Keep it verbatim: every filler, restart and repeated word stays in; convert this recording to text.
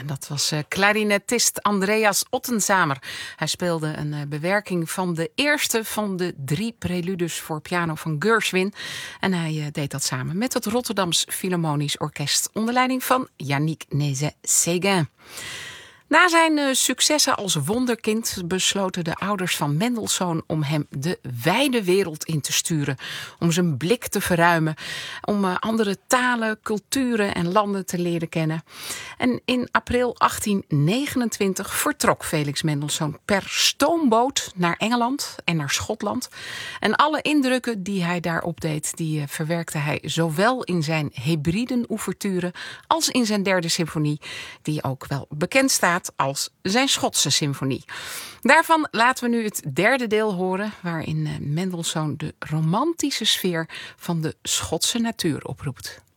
dat was uh, klarinetist Andreas Ottenzamer. Hij speelde een uh, bewerking van de eerste van de drie preludes voor piano van Gershwin. En hij uh, deed dat samen met het Rotterdams Philharmonisch Orkest onder leiding van Yannick Nézet-Séguin. Na zijn uh, successen als wonderkind besloten de ouders van Mendelssohn om hem de wijde wereld in te sturen. Om zijn blik te verruimen. Om uh, andere talen, culturen en landen te leren kennen. En in april achttien negenentwintig vertrok Felix Mendelssohn per stoomboot naar Engeland en naar Schotland. En alle indrukken die hij daar opdeed, die uh, verwerkte hij zowel in zijn Hebriden-ouverture als in zijn derde symfonie, die ook wel bekend staat als zijn Schotse symfonie. Daarvan laten we nu het derde deel horen, waarin Mendelssohn de romantische sfeer van de Schotse natuur oproept.